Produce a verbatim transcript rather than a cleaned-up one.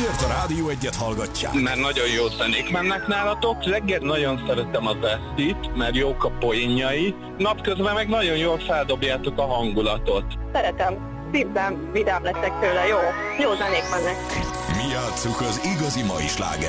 Miért a Rádió Egyet hallgatják? Mert nagyon jó zenék mennek nálatok. Reggel nagyon szeretem az Esztit, mert jók a poénjai. Napközben meg nagyon jól feldobjátok a hangulatot. Szeretem. Szívben vidám leszek tőle. Jó. Jó zenék mennek. Mi játsszuk az igazi mai slágereket.